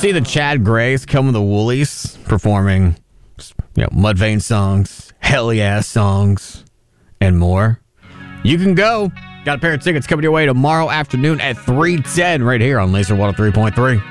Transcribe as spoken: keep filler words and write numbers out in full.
see the Chad Grays come with the Woolies performing, you know, Mudvayne songs, Hell Yeah songs, and more? You can go. Got a pair of tickets coming your way tomorrow afternoon at three ten right here on Laser one oh three point three.